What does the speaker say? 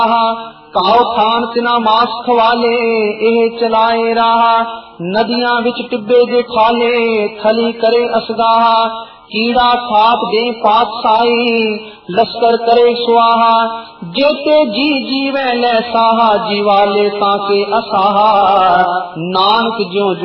काओ थान तिना मास खवाले एह चलाए राहा नदियां विच टिब्बे जे खाले थली करे असगाहा कीड़ा खाप दे पात साई लश्कर करे स्वाहा जेते जी जीवे ले साहा जीवाले ताके असाहा नानक ज्यों